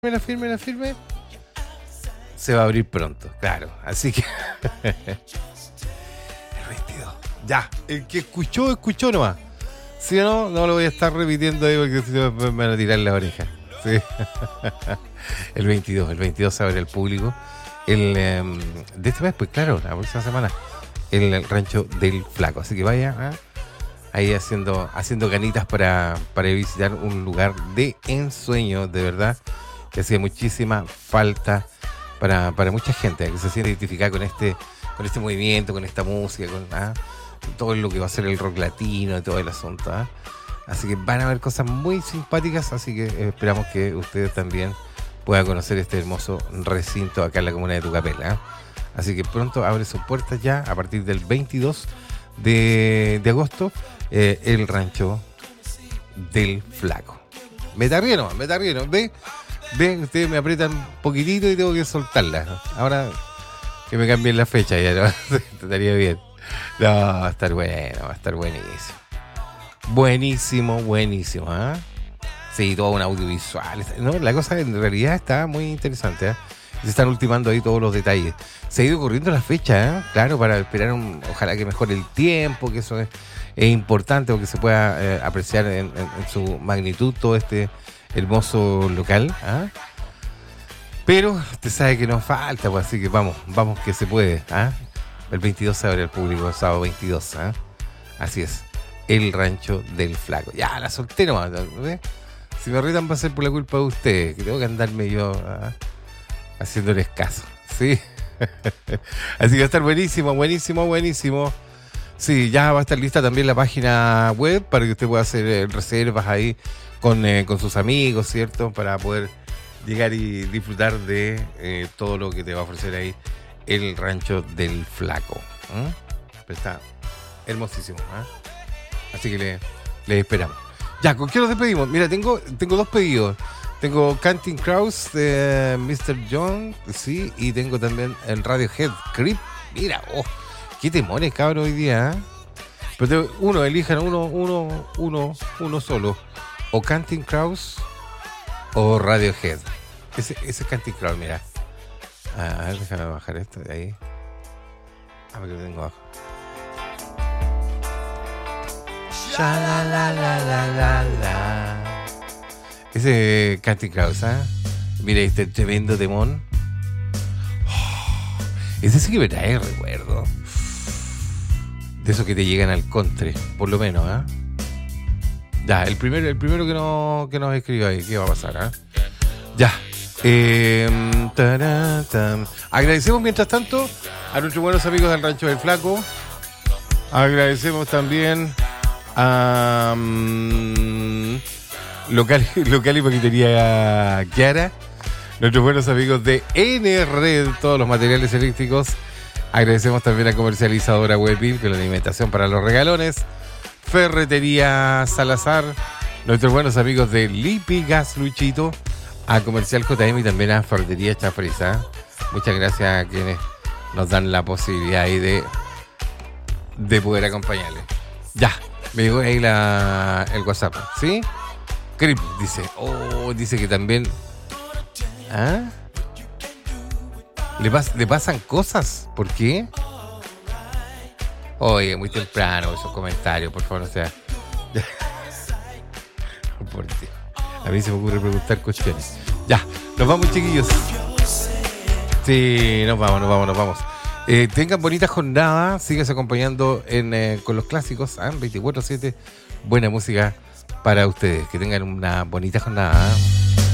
firme, se va a abrir pronto, claro. Así que el 22. Ya, el que escuchó nomás. Si no, no lo voy a estar repitiendo ahí porque si no me van a tirar la oreja. Sí. El 22 se abre al público. De este mes, pues claro, la próxima semana, el rancho del Flaco. Así que vaya ahí haciendo ganitas para visitar un lugar de ensueño, de verdad, que hacía muchísima falta para mucha gente que se siente identificada con este movimiento, con esta música, con todo lo que va a ser el rock latino y todo el asunto. Así que van a haber cosas muy simpáticas, así que esperamos que ustedes también puedan conocer este hermoso recinto acá en la comuna de Tucapel. Así que pronto abre sus puertas ya, a partir del 22 de agosto, el rancho del Flaco. Me tarrieron, ve, ustedes me aprietan un poquitito y tengo que soltarla. Ahora que me cambien la fecha ya, ¿no? Estaría bien. No, va a estar bueno, va a estar buenísimo. Buenísimo, Sí, todo un audiovisual. No, la cosa en realidad está muy interesante, Se están ultimando ahí todos los detalles. Se ha ido corriendo la fecha, claro, para esperar ojalá que mejore el tiempo, que eso es importante, porque se pueda apreciar en su magnitud todo este hermoso local, Pero usted sabe que nos falta, pues, así que vamos que se puede, El 22 se abre al público, el sábado 22, Así es, el rancho del Flaco. Ya, la solté nomás, ¿ves? Si me retan va a ser por la culpa de ustedes, que tengo que andarme yo haciéndoles caso, ¿sí? Así que va a estar buenísimo. Sí, ya va a estar lista también la página web para que usted pueda hacer reservas ahí con sus amigos, ¿cierto? Para poder llegar y disfrutar de todo lo que te va a ofrecer ahí el rancho del Flaco. Está hermosísimo, Así que le esperamos. Ya, ¿con qué nos despedimos? Mira, tengo dos pedidos. Tengo Counting Crows de Mr. John, sí, y tengo también el Radiohead Creep. Mira, qué temores, cabrón, hoy día, Pero elijan uno solo. O Counting Crows o Radiohead. Ese es Counting Crows, mira. A ver, déjame bajar esto de ahí. Porque lo tengo abajo. La. Ese Counting Crows, Mira, este tremendo temón. Ese sí que me trae recuerdo. De esos que te llegan al contre, por lo menos, Ya, el primero que nos escribió ahí, ¿qué va a pasar, Ya. Agradecemos mientras tanto a nuestros buenos amigos del Rancho del Flaco. Agradecemos también a local y paquetería Kiara, nuestros buenos amigos de N-Red, todos los materiales eléctricos. Agradecemos también a Comercializadora Webpil, que es la alimentación para los regalones. Ferretería Salazar, nuestros buenos amigos de Lipi Gas Luchito, a Comercial JM y también a Ferretería Chafriza. Muchas gracias a quienes nos dan la posibilidad ahí de poder acompañarles. Ya, me llegó ahí el WhatsApp, ¿sí? Crip dice, dice que también... ¿Le pasan cosas? ¿Por qué? Oye, muy temprano esos comentarios, por favor, o sea. Por ti. A mí se me ocurre preguntar cuestiones. Ya, nos vamos, chiquillos. Sí, nos vamos. Tengan bonita jornada, síganse acompañando con los clásicos, 24/7, buena música para ustedes. Que tengan una bonita jornada.